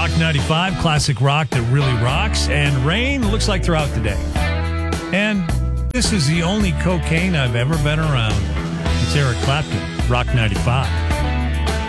Rock 95, classic rock that really rocks, and rain looks like throughout the day. And this is the only cocaine I've ever been around. It's Eric Clapton, Rock 95.